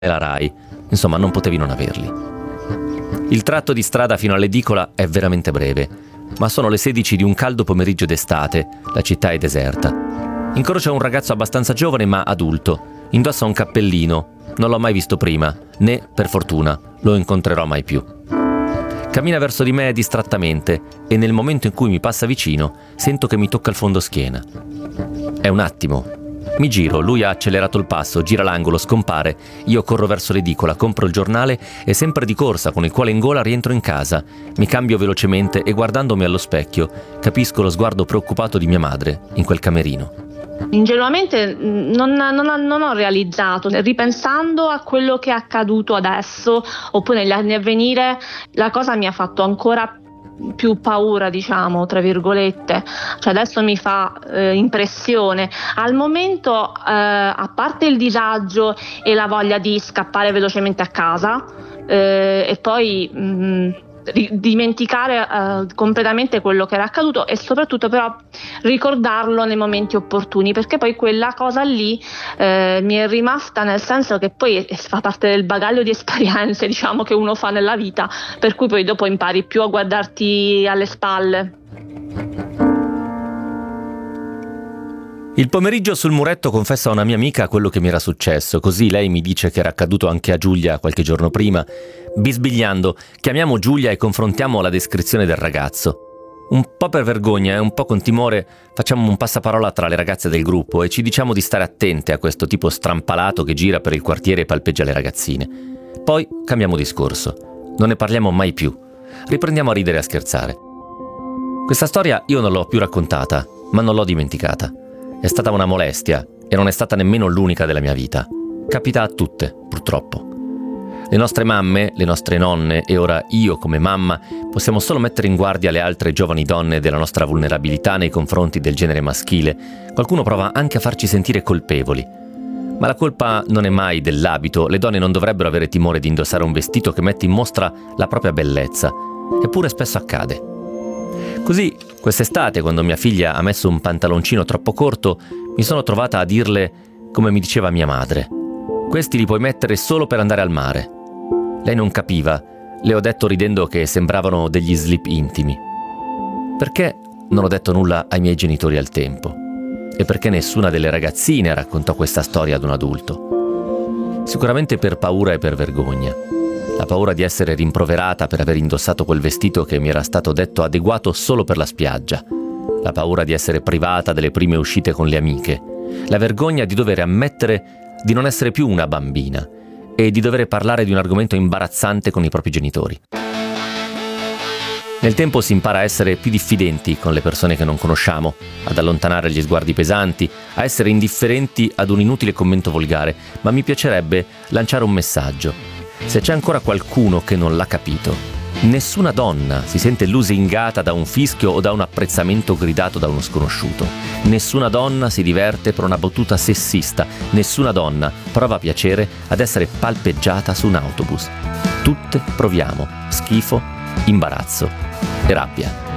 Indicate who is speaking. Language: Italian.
Speaker 1: e la Rai. Insomma, non potevi non averli. Il tratto di strada fino all'edicola è veramente breve, ma sono le 16 di un caldo pomeriggio d'estate, la città è deserta. Incrocia un ragazzo abbastanza giovane ma adulto, indossa un cappellino, non l'ho mai visto prima, né, per fortuna, lo incontrerò mai più. Cammina verso di me distrattamente e nel momento in cui mi passa vicino sento che mi tocca il fondoschiena. È un attimo. Mi giro, lui ha accelerato il passo, gira l'angolo, scompare. Io corro verso l'edicola, compro il giornale e sempre di corsa con il cuore in gola rientro in casa. Mi cambio velocemente e guardandomi allo specchio capisco lo sguardo preoccupato di mia madre in quel camerino.
Speaker 2: Ingenuamente non ho realizzato, ripensando a quello che è accaduto adesso oppure negli anni a venire, la cosa mi ha fatto ancora più paura, diciamo, tra virgolette. Cioè adesso mi fa impressione. Al momento, a parte il disagio e la voglia di scappare velocemente a casa e poi dimenticare completamente quello che era accaduto e soprattutto però ricordarlo nei momenti opportuni, perché poi quella cosa lì mi è rimasta, nel senso che poi fa parte del bagaglio di esperienze, diciamo, che uno fa nella vita, per cui poi dopo impari più a guardarti alle spalle.
Speaker 1: Il pomeriggio sul muretto confessa a una mia amica quello che mi era successo, così lei mi dice che era accaduto anche a Giulia qualche giorno prima. Bisbigliando, chiamiamo Giulia e confrontiamo la descrizione del ragazzo. Un po' per vergogna e un po' con timore facciamo un passaparola tra le ragazze del gruppo e ci diciamo di stare attente a questo tipo strampalato che gira per il quartiere e palpeggia le ragazzine. Poi cambiamo discorso. Non ne parliamo mai più. Riprendiamo a ridere e a scherzare. Questa storia io non l'ho più raccontata, ma non l'ho dimenticata. È stata una molestia e non è stata nemmeno l'unica della mia vita. Capita a tutte, purtroppo. Le nostre mamme, le nostre nonne e ora io come mamma possiamo solo mettere in guardia le altre giovani donne della nostra vulnerabilità nei confronti del genere maschile. Qualcuno prova anche a farci sentire colpevoli. Ma la colpa non è mai dell'abito, le donne non dovrebbero avere timore di indossare un vestito che mette in mostra la propria bellezza. Eppure spesso accade. Così, quest'estate, quando mia figlia ha messo un pantaloncino troppo corto, mi sono trovata a dirle, come mi diceva mia madre: questi li puoi mettere solo per andare al mare. Lei non capiva, le ho detto ridendo che sembravano degli slip intimi. Perché non ho detto nulla ai miei genitori al tempo? E perché nessuna delle ragazzine raccontò questa storia ad un adulto? Sicuramente per paura e per vergogna. La paura di essere rimproverata per aver indossato quel vestito che mi era stato detto adeguato solo per la spiaggia. La paura di essere privata delle prime uscite con le amiche. La vergogna di dover ammettere di non essere più una bambina e di dover parlare di un argomento imbarazzante con i propri genitori. Nel tempo si impara a essere più diffidenti con le persone che non conosciamo, ad allontanare gli sguardi pesanti, a essere indifferenti ad un inutile commento volgare, ma mi piacerebbe lanciare un messaggio. Se c'è ancora qualcuno che non l'ha capito, nessuna donna si sente lusingata da un fischio o da un apprezzamento gridato da uno sconosciuto. Nessuna donna si diverte per una battuta sessista. Nessuna donna prova piacere ad essere palpeggiata su un autobus. Tutte proviamo schifo, imbarazzo e rabbia.